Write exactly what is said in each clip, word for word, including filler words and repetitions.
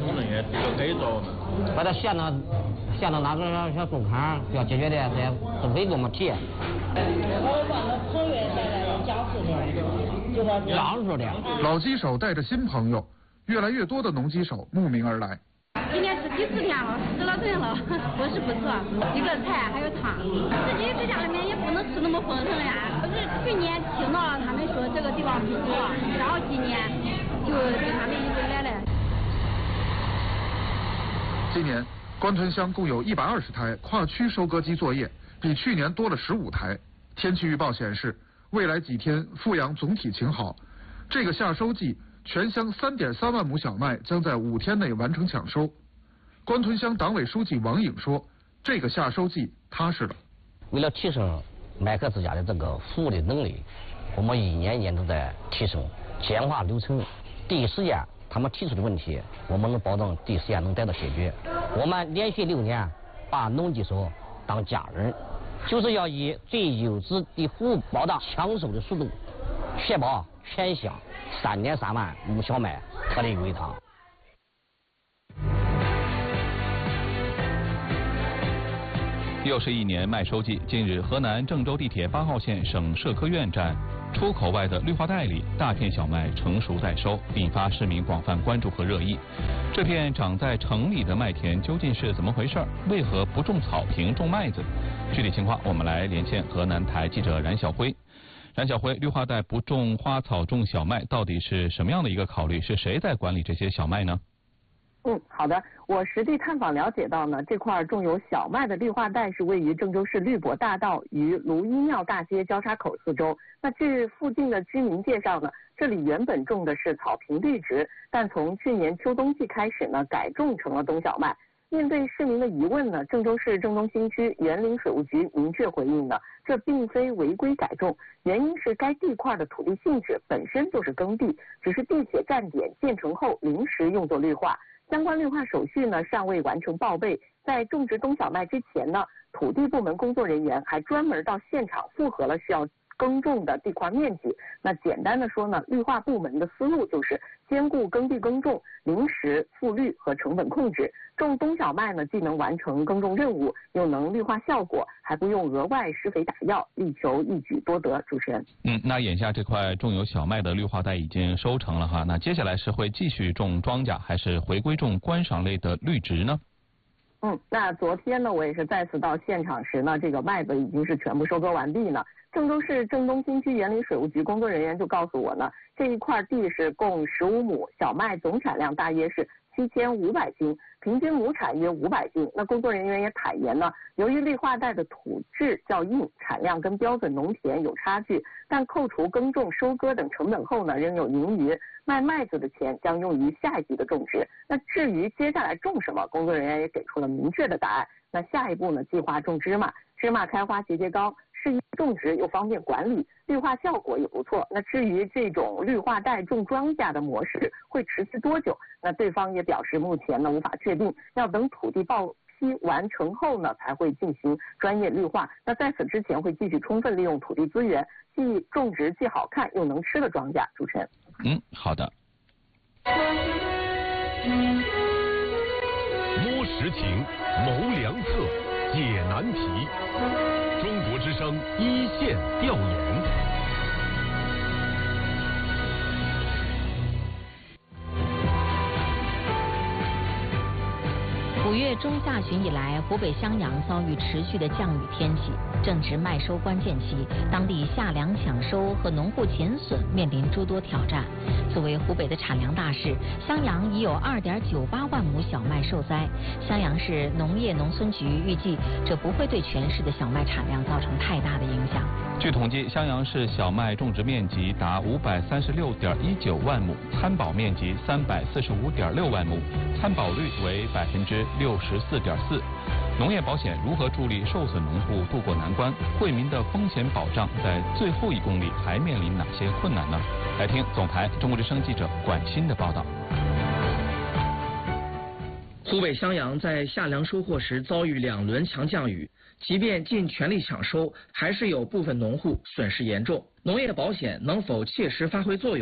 工人员这个可以做。 把它县的县的哪个小树坑要解决的这些都可以给我们提。 我帮着朋友带来讲述的，就说讲述的。 老机手带着新朋友，越来越多的农机手慕名而来。 今年是第四天了，十了顿了，着实不错。一个菜还有汤，自己在家里面也不能吃那么丰盛呀。我是去年听到了他们说这个地方不错，然后今年就跟他们一起来了。 今年关屯乡共有一百二十台跨区收割机作业，比去年多了十五台。天气预报显示，未来几天阜阳总体晴好。这个夏收季，全乡三点三万亩小麦将在五天内完成抢收。关屯乡党委书记王颖说：“这个夏收季踏实了。” 为了提升麦克之家的这个服务的能力，我们一年一年都在提升、简化流程，第一时间他们提出的问题，我们能保证第一时间能得到解决。我们连续六年把农机手当家人，就是要以最优质的服务保障抢收的速度，确保全乡三点三万亩小麦特例归堂。 又是一年麦收季，近日河南郑州地铁八号线省社科院站出口外的绿化带里，大片小麦成熟待收，引发市民广泛关注和热议。这片长在城里的麦田究竟是怎么回事？为何不种草坪种麦子？具体情况，我们来连线河南台记者冉晓辉。冉晓辉，绿化带不种花草种小麦，到底是什么样的一个考虑？是谁在管理这些小麦呢？ 嗯，好的。我实地探访了解到呢，这块种有小麦的绿化带是位于郑州市绿博大道与卢医庙大街交叉口四周。那据附近的居民介绍呢，这里原本种的是草坪绿植，但从去年秋冬季开始呢，改种成了冬小麦。面对市民的疑问呢，郑州市郑东新区园林水务局明确回应呢，这并非违规改种，原因是该地块的土地性质本身就是耕地，只是地铁站点建成后临时用作绿化。相关绿化手续呢尚未完成报备，在种植冬小麦之前呢，土地部门工作人员还专门到现场复核了需要耕种的地块面积。那简单的说呢，绿化部门的思路就是兼顾耕地耕种、临时复绿和成本控制。种冬小麦呢，既能完成耕种任务，又能绿化效果，还不用额外施肥打药，力求一举多得。主持人， 嗯，那眼下这块种有小麦的绿化带已经收成了哈，那接下来是会继续种庄稼，还是回归种观赏类的绿植呢？ 嗯，那昨天呢，我也是再次到现场时呢，这个麦子已经是全部收割完毕呢。郑州市郑东新区园林水务局工作人员就告诉我呢，这一块地是共十五亩，小麦总产量大约是七千五百斤，平均亩产约五百斤。那工作人员也坦言呢，由于绿化带的土质较硬，产量跟标准农田有差距，但扣除耕种、收割等成本后呢，仍有盈余。卖麦子的钱将用于下一季的种植。那至于接下来种什么，工作人员也给出了明确的答案。那下一步呢，计划种芝麻，芝麻开花节节高，适宜种植又方便管理，绿化效果也不错。那至于这种绿化带种庄稼的模式会持续多久，那对方也表示目前呢无法确定，要等土地报批完成后呢才会进行专业绿化。那在此之前会继续充分利用土地资源，既种植既好看又能吃的庄稼。主持人， 嗯，好的。 摸实情，谋良策，解难题。中国之声一线调研。 五月中下旬以来，湖北襄阳遭遇持续的降雨天气，正值麦收关键期，当地夏粮抢收和农户减损面临诸多挑战。作为湖北的产粮大市，襄阳已有二点九八万亩小麦受灾。襄阳市农业农村局预计，这不会对全市的小麦产量造成太大的影响。 据统计，襄阳市小麦种植面积达五百三十六点一九万亩，参保面积三百四十五点六万亩，参保率为百分之六十四点四。农业保险如何助力受损农户渡过难关？惠民的风险保障在最后一公里还面临哪些困难呢？来听总台中国之声记者管鑫的报道。 湖北襄阳在夏粮收获时遭遇两轮强降雨，即便尽全力抢收，还是有部分农户损失严重。农业保险能否切实发挥作用？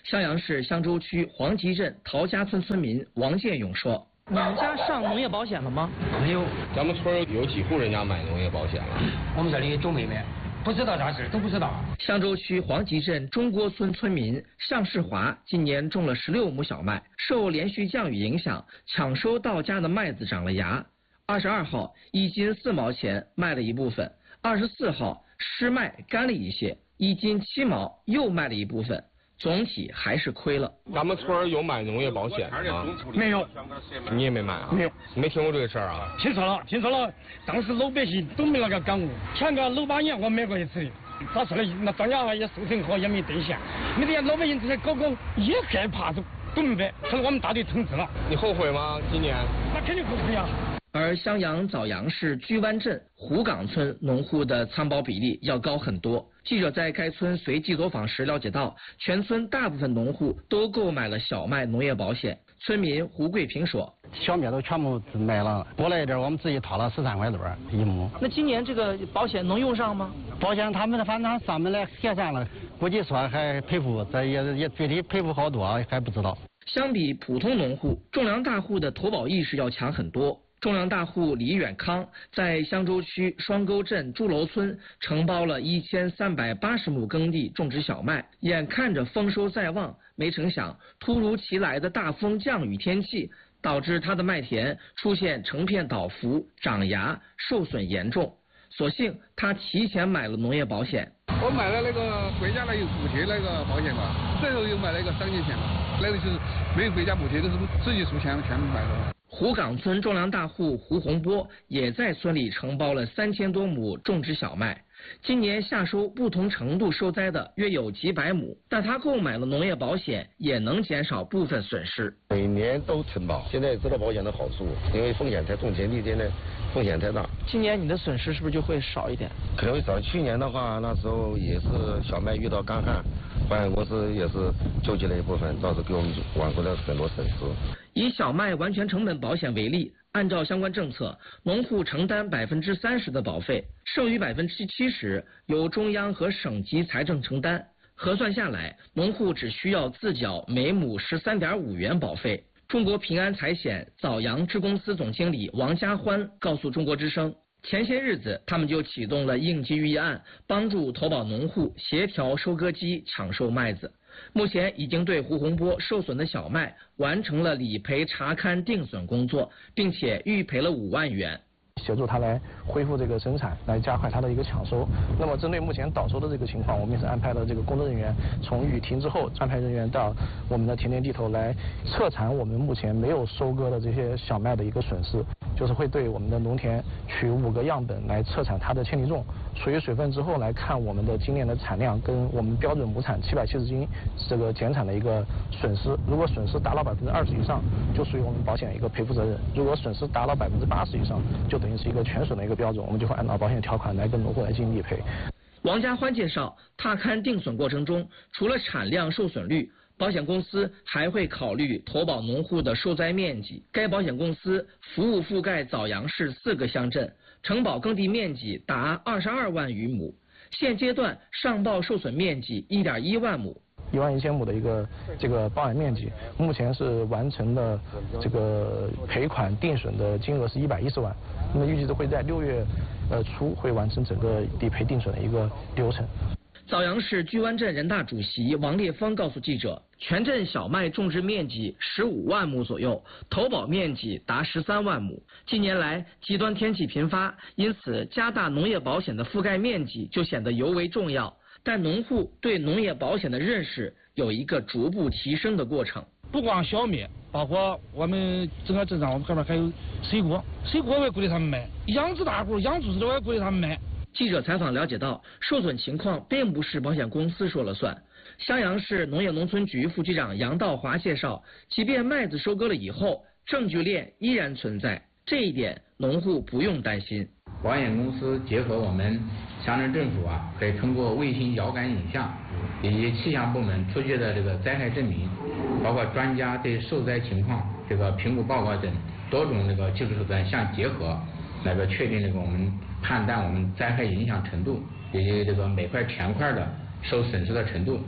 襄阳市香洲区黄集镇陶家村村民王建勇说：“ 你们家上农业保险了吗？ 没有，咱们村有几户人家买农业保险了？ 我们这里都没买，不知道啥事，都不知道。” 香洲区黄集镇中郭村村民尚世华今年种了十六亩小麦，受连续降雨影响，抢收到家的麦子长了芽。二十二号一斤四毛钱卖了一部分，二十四号湿麦干了一些，一斤七毛又卖了一部分，总体还是亏了。 咱们村有买农业保险吗？ 没有。 你也没买啊？ 没有。 没听过这个事儿啊？ 听说了，听说了。当时老百姓都没那个感悟，前个六八年我买过一次，他说的那庄稼也收成好，也没兑现，没得老百姓这些搞搞也害怕，都不明白，可能我们大队统治了。 你后悔吗？今年？ 那肯定后悔啊。 而襄阳枣阳市居湾镇湖岗村农户的参保比例要高很多。记者在该村随机走访时了解到，全村大部分农户都购买了小麦农业保险。村民胡桂平说：“ 小麦都全部买了，多了一点，我们自己掏了十三块多一亩。 那今年这个保险能用上吗？ 保险他们反正上面来协商了，估计说还赔付，这也也具体赔付好多还不知道。” 相比普通农户，种粮大户的投保意识要强很多。种粮大户李远康在香洲区双沟镇朱楼村承包了一千三百八十亩耕地种植小麦，眼看着丰收在望，没成想突如其来的大风降雨天气导致他的麦田出现成片倒伏、长芽、受损严重。所幸他提前买了农业保险。 我买了那个国家的有补贴那个保险嘛，最后又买了一个三年险嘛，那个是没有国家补贴，都是自己出钱全部买的。 湖岗村种粮大户胡洪波也在村里承包了三千多亩种植小麦，今年夏收不同程度受灾的约有几百亩，但他购买了农业保险，也能减少部分损失。 每年都承保，现在也知道保险的好处，因为风险太重，前几天呢风险太大。 今年你的损失是不是就会少一点？ 可能会少。去年的话，那时候也是小麦遇到干旱，保险公司也是救济了一部分，倒是给我们挽回了很多损失。 以小麦完全成本保险为例，按照相关政策，农户承担百分之三十的保费，剩余百分之七十由中央和省级财政承担。核算下来，农户只需要自缴每亩十三点五元保费。中国平安财险枣阳支公司总经理王家欢告诉中国之声，前些日子他们就启动了应急预案，帮助投保农户协调收割机抢收麦子。目前已经对胡洪波受损的小麦完成了理赔查勘定损工作，并且预赔了五万元。 协助他来恢复这个生产，来加快他的一个抢收。那么针对目前倒收的这个情况，我们也是安排了这个工作人员从雨停之后，安排人员到我们的田间地头来彻查我们目前没有收割的这些小麦的一个损失，就是会对我们的农田取五个样本来测产它的铅体重，除以水分之后来看我们的今年的产量跟我们标准亩产七百七十斤这个减产的一个损失。如果损失达到百分之二十以上，就属于我们保险一个赔付责任；如果损失达到百分之八十以上，就等于是一个全损的一个标准，我们就会按照保险条款来跟农户来进行理赔。 王家欢介绍，踏勘定损过程中，除了产量、受损率，保险公司还会考虑投保农户的受灾面积。该保险公司服务覆盖枣阳市四个乡镇，承保耕地面积达二十二万余亩，现阶段上报受损面积一点一万亩。 一万一千亩的一个这个保险面积，目前是完成了这个赔款定损的金额是一百一十万，那么预计都会在六月呃初会完成整个理赔定损的一个流程。 枣阳市居湾镇人大主席王烈峰告诉记者，全镇小麦种植面积十五万亩左右，投保面积达十三万亩。近年来极端天气频发，因此加大农业保险的覆盖面积就显得尤为重要。但农户对农业保险的认识有一个逐步提升的过程。 不光小麦，包括我们整个镇上，我们这边还有水果，水果我也鼓励他们买，养殖大户、养猪的我也鼓励他们买。 记者采访了解到，受损情况并不是保险公司说了算。襄阳市农业农村局副局长杨道华介绍，即便麦子收割了以后，证据链依然存在，这一点农户不用担心。 保险公司结合我们乡镇政府啊，可以通过卫星遥感影像以及气象部门出具的这个灾害证明，包括专家对受灾情况这个评估报告等多种这个技术手段相结合，来个确定这个我们判断我们灾害影响程度以及这个每块田块的受损失的程度。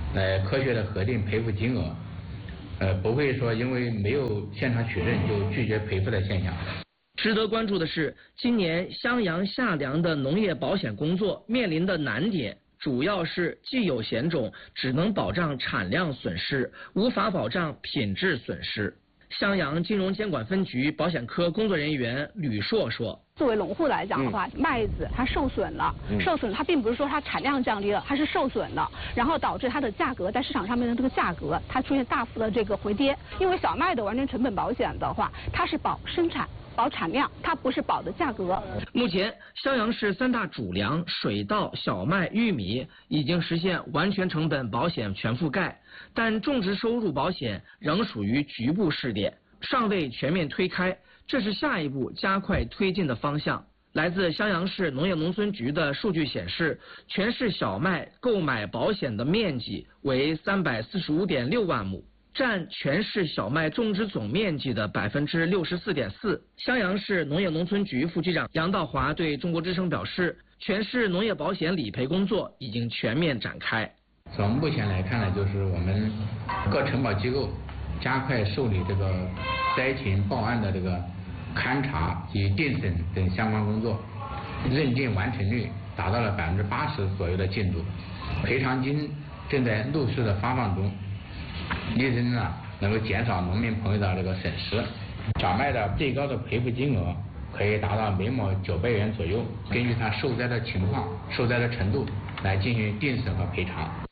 来科学的核定赔付金额，呃，不会说因为没有现场取证就拒绝赔付的现象。 值得关注的是，今年襄阳夏粮的农业保险工作面临的难点，主要是既有险种只能保障产量损失，无法保障品质损失。襄阳金融监管分局保险科工作人员吕硕说：“ 作为农户来讲的话，嗯、麦子它受损了，嗯、受损它并不是说它产量降低了，它是受损了，然后导致它的价格在市场上面的这个价格它出现大幅的这个回跌。因为小麦的完全成本保险的话，它是保生产。”保产量，它不是保的价格。 目前，襄阳市三大主粮水稻、小麦、玉米已经实现完全成本保险全覆盖，但种植收入保险仍属于局部试点，尚未全面推开，这是下一步加快推进的方向。来自襄阳市农业农村局的数据显示，全市小麦购买保险的面积为三百四十五点六万亩。占全市小麦种植总面积的百分之六十四点四。襄阳市农业农村局副局长杨道华对中国之声表示，全市农业保险理赔工作已经全面展开。 从目前来看呢，就是我们各承保机构加快受理这个灾情报案的这个勘查及定审等相关工作，认定完成率达到了百分之八十左右的进度，赔偿金正在陆续的发放中。力争呢能够减少农民朋友的这个损失，小麦的最高的赔付金额可以达到每亩九百元左右，根据它受灾的情况、受灾的程度来进行定审和赔偿。